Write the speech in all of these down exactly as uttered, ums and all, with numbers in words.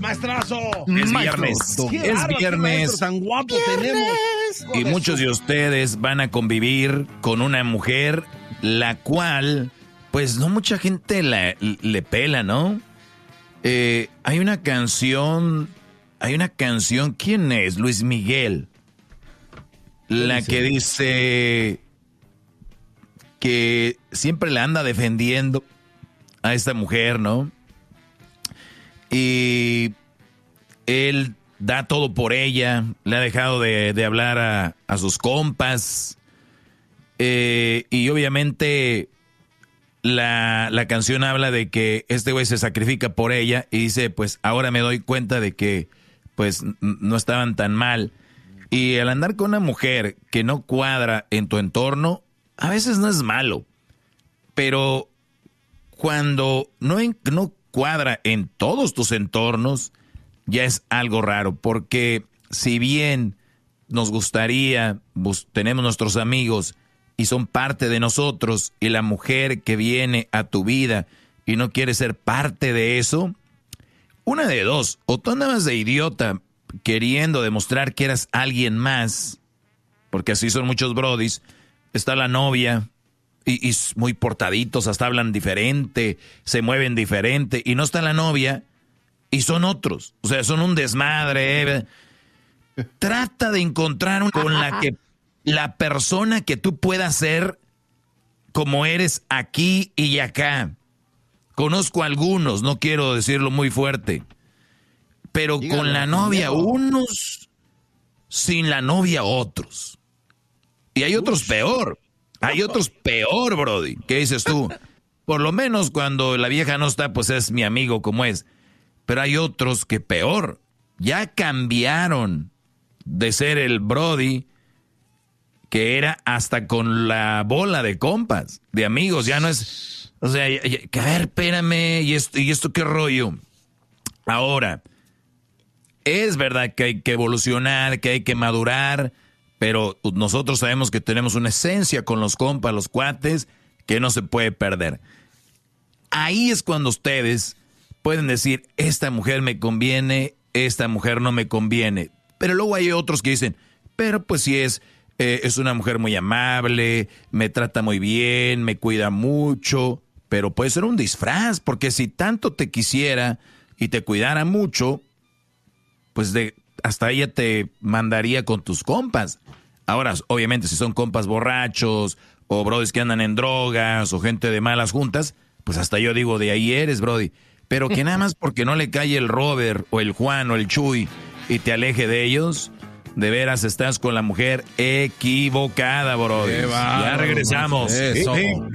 Maestrazo. Es viernes. Es viernes. Tan guapo tenemos. Y muchos de ustedes van a convivir con una mujer la cual, pues no mucha gente la, le pela, ¿no? Eh, hay una canción, hay una canción, ¿quién es? Luis Miguel. La que dice que siempre la anda defendiendo a esta mujer, ¿no? Y él da todo por ella, le ha dejado de, de hablar a, a sus compas. Eh, y obviamente la, la canción habla de que este güey se sacrifica por ella y dice, pues ahora me doy cuenta de que pues no estaban tan mal. Y al andar con una mujer que no cuadra en tu entorno, a veces no es malo. Pero cuando no, no cuadra en todos tus entornos, ya es algo raro. Porque si bien nos gustaría, pues, tenemos nuestros amigos y son parte de nosotros, y la mujer que viene a tu vida y no quiere ser parte de eso, una de dos, o tú andabas de idiota queriendo demostrar que eras alguien más, porque así son muchos brodis, está la novia, y, y muy portaditos, hasta hablan diferente, se mueven diferente, y no está la novia, y son otros, o sea, son un desmadre. Eh. Trata de encontrar un, con la que la persona que tú puedas ser como eres aquí y acá. Conozco a algunos, no quiero decirlo muy fuerte, pero dígalo, con la novia dígalo. Unos, sin la novia otros. Y hay otros Ush. peor, hay otros peor, brody. ¿Qué dices tú? Por lo menos cuando la vieja no está, pues es mi amigo como es. Pero hay otros que peor, ya cambiaron de ser el brody que era hasta con la bola de compas, de amigos, ya no es, o sea, ya, ya, a ver, espérame, ¿y esto, y esto qué rollo? Ahora, es verdad que hay que evolucionar, que hay que madurar, pero nosotros sabemos que tenemos una esencia con los compas, los cuates, que no se puede perder. Ahí es cuando ustedes pueden decir, esta mujer me conviene, esta mujer no me conviene. Pero luego hay otros que dicen, pero pues si es, eh, es una mujer muy amable, me trata muy bien, me cuida mucho, pero puede ser un disfraz, porque si tanto te quisiera y te cuidara mucho, pues de, hasta ella te mandaría con tus compas. Ahora, obviamente, si son compas borrachos, o brodis que andan en drogas, o gente de malas juntas, pues hasta yo digo, de ahí eres, brody. Pero que nada más porque no le cae el Robert, o el Juan, o el Chuy, y te aleje de ellos, de veras estás con la mujer equivocada, brody. Ya regresamos. Eso.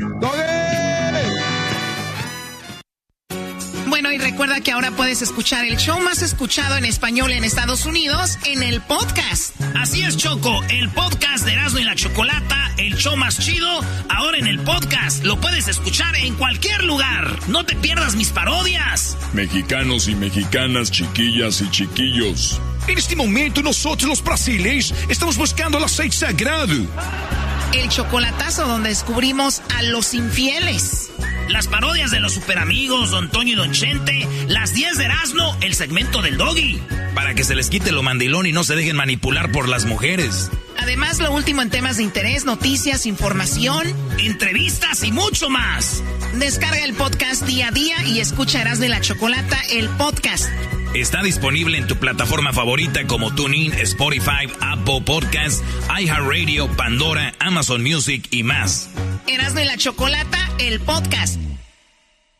Bueno, y recuerda que ahora puedes escuchar el show más escuchado en español en Estados Unidos en el podcast. Así es, Choco, el podcast de Erasmo y la Chocolata, el show más chido, ahora en el podcast. Lo puedes escuchar en cualquier lugar. No te pierdas mis parodias. Mexicanos y mexicanas, chiquillas y chiquillos. En este momento nosotros los brasileños estamos buscando el aceite sagrado. El chocolatazo donde descubrimos a los infieles. Las parodias de los superamigos, Don Toño y Don Chente. Las diez de Erasmo, el segmento del Doggy. Para que se les quite lo mandilón y no se dejen manipular por las mujeres. Además, lo último en temas de interés, noticias, información, entrevistas y mucho más. Descarga el podcast día a día y escucha Erasmo y la Chocolata, el podcast. Está disponible en tu plataforma favorita como TuneIn, Spotify, Apple Podcasts, iHeartRadio, Pandora, Amazon Music y más. Erasmo y la Chocolata, el podcast.